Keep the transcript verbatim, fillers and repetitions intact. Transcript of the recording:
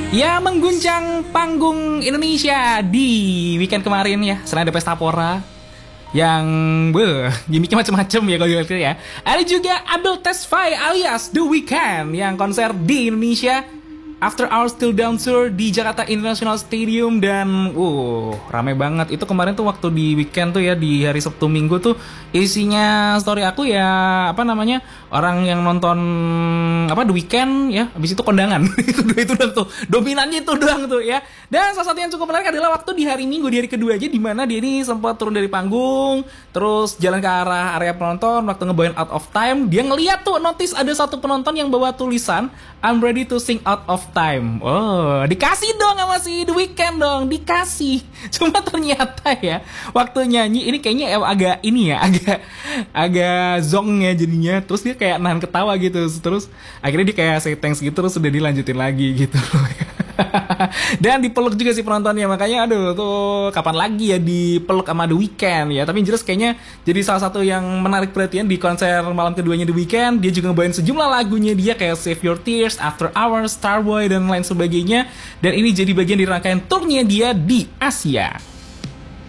Ya, mengguncang panggung Indonesia di weekend kemarin ya, selain ada Pesta Pora yang beuh, gimmicknya macam-macam ya kalau dilihat ya. Ada juga Abdel Tesfaye alias The Weeknd yang konser di Indonesia After Hours Till Dawn Tour di Jakarta International Stadium. Dan uh rame banget itu kemarin tuh waktu di weekend tuh ya, di hari Sabtu Minggu tuh isinya story aku ya apa namanya, orang yang nonton apa The Weeknd ya, habis itu kondangan. itu itu doang tuh, dominannya itu doang tuh ya. Dan salah satu yang cukup menarik adalah waktu di hari Minggu, di hari kedua aja, di mana dia ini sempat turun dari panggung terus jalan ke arah area penonton. Waktu ngebawain Out of Time, dia ngeliat tuh, notice ada satu penonton yang bawa tulisan I'm ready to sing Out of Time. Oh, dikasih dong sama si The Weeknd dong, dikasih. Cuma ternyata ya waktu nyanyi ini kayaknya agak ini ya, agak agak zong ya jadinya. Terus dia kayak nahan ketawa gitu. Terus akhirnya dia kayak say thanks gitu, terus udah dilanjutin lagi gitu loh. Dan dipeluk juga si penontonnya. Makanya aduh tuh kapan lagi ya dipeluk sama The Weeknd ya. Tapi yang jelas kayaknya jadi salah satu yang menarik perhatian di konser malam keduanya The Weeknd. Dia juga ngebawain sejumlah lagunya dia kayak Save Your Tears, After Hours, Starboy dan lain sebagainya. Dan ini jadi bagian di rangkaian turnya dia di Asia.